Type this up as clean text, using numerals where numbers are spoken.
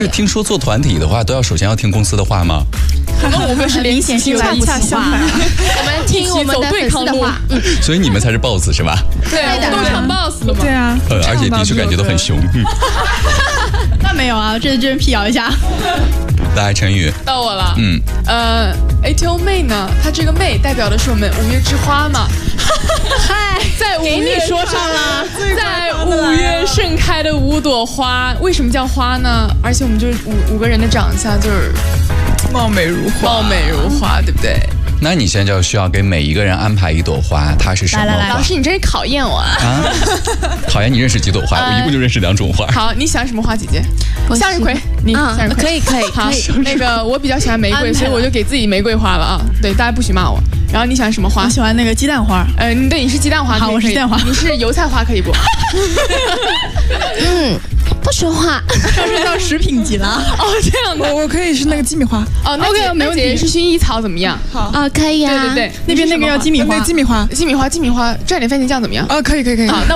听说做团体的话，都要首先要听公司的话吗？ 我们是明显是恰恰相反， 我们听我们的粉丝的话。 所以你们才是 boss 是吧？ 对的， 都唱 boss 了嘛。对啊， 而且必须感觉都很凶。 那没有啊，这真辟谣一下。 来，陈宇， 到我了。ATO 妹呢？它这个妹代表的是我们5月之花嘛。 嗨， 在5月给你说上了， 在5月盛开的5朵花，为什么叫花呢？而且我们就是五个人的长相就是貌美如花， 对不对？ 那你现在就需要给每一个人安排一朵花，它是什么花？ 来，老师，你真是考验我啊！ 考验你认识几朵花？我一共就认识2种花。 好，你喜欢什么花，姐姐？向日葵，你向日葵可以。 好，那个我比较喜欢玫瑰，所以我就给自己玫瑰花了啊。对，大家不许骂我。然后你喜欢什么花？ 我喜欢那个鸡蛋花。 对，你是鸡蛋花。 好，我是鸡蛋花。 你是油菜花，可以不？ 不说话， 上升到食品级了。 哦，这样的， 我可以是那个鸡米花。 哦，那个没问题。是薰衣草怎么样？ 好可以啊。 对， 那边那个要鸡米花。 鸡米花， 蘸点番茄酱怎么样？ 可以。 好，那